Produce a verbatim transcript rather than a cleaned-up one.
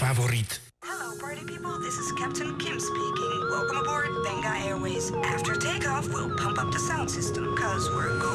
favoriet. Hello party people, this is Captain Kim speaking. Welcome aboard Benga Airways. After takeoff, we'll pump up the sound system, cause we're going